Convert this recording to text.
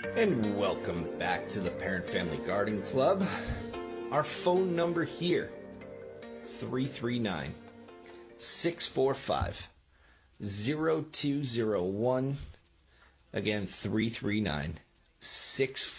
And welcome back to the Parent Family Garden Club. Our phone number here, 339-645-0201. Again, 339-645